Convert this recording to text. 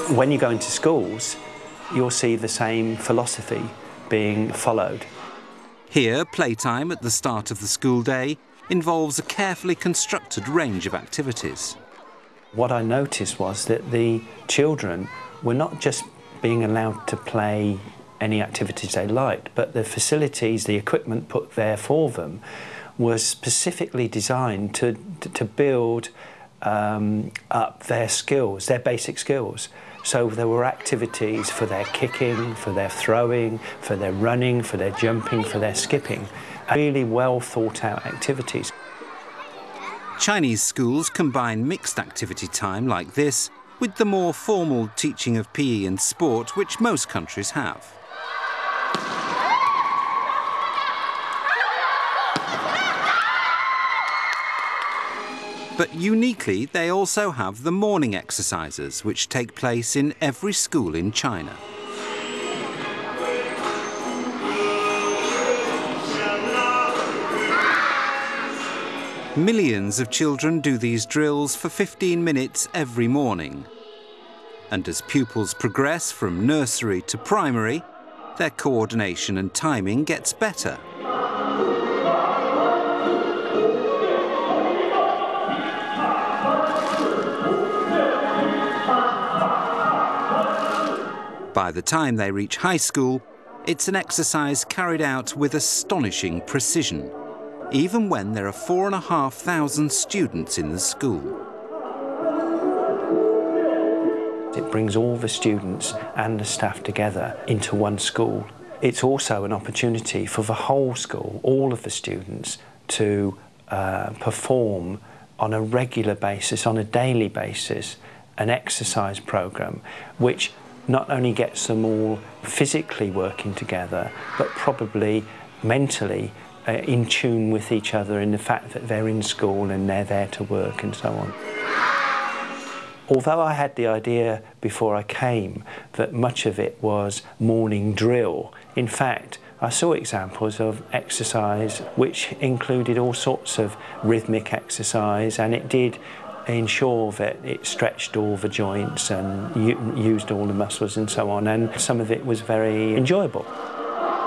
When you go into schools, you'll see the same philosophy being followed. Here, playtime at the start of the school day involves a carefully constructed range of activities. What I noticed was that the children were not just being allowed to play any activities they liked, but the facilities, the equipment put there for them was specifically designed to build up their skills, their basic skills. So there were activities for their kicking, for their throwing, for their running, for their jumping, for their skipping. Really well thought out activities. Chinese schools combine mixed activity time like this with the more formal teaching of PE and sport which most countries have. But uniquely, they also have the morning exercises, which take place in every school in China. Millions of children do these drills for 15 minutes every morning. And as pupils progress from nursery to primary, their coordination and timing gets better. By the time they reach high school, it's an exercise carried out with astonishing precision, even when there are 4,500 students in the school. It brings all the students and the staff together into one school. It's also an opportunity for the whole school, all of the students, to perform on a regular basis, on a daily basis, an exercise program which not only gets them all physically working together, but probably mentally in tune with each other in the fact that they're in school and they're there to work and so on. Although I had the idea before I came that much of it was morning drill, in fact, I saw examples of exercise which included all sorts of rhythmic exercise, and it did ensure that it stretched all the joints and used all the muscles and so on, and some of it was very enjoyable.